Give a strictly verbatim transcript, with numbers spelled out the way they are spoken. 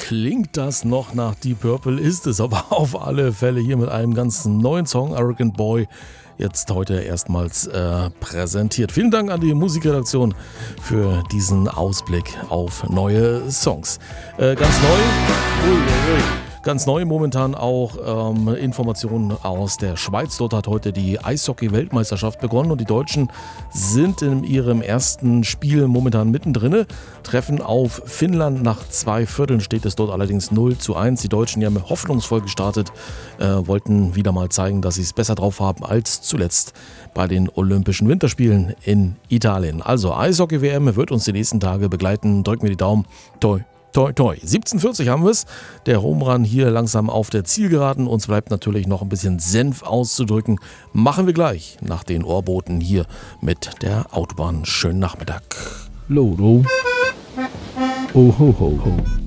Klingt das noch nach Deep Purple? Ist es aber auf alle Fälle hier mit einem ganz neuen Song, Arrogant Boy, jetzt heute erstmals äh, präsentiert. Vielen Dank an die Musikredaktion für diesen Ausblick auf neue Songs. Äh, ganz neu, ui, ui, ui. Ganz neu momentan auch ähm, Informationen aus der Schweiz. Dort hat heute die Eishockey-Weltmeisterschaft begonnen und die Deutschen sind in ihrem ersten Spiel momentan mittendrin, treffen auf Finnland. Nach zwei Vierteln steht es dort allerdings null zu eins. Die Deutschen, die haben hoffnungsvoll gestartet, äh, wollten wieder mal zeigen, dass sie es besser drauf haben als zuletzt bei den Olympischen Winterspielen in Italien. Also Eishockey-W M wird uns die nächsten Tage begleiten. Drücken wir die Daumen. Toi, toi, toi. siebzehn Uhr vierzig haben wir es. Der Home Run hier langsam auf der Zielgeraden. Uns bleibt natürlich noch ein bisschen Senf auszudrücken. Machen wir gleich nach den Ohrboten hier mit der Autobahn. Schönen Nachmittag. Lodo. Oh ho ho ho.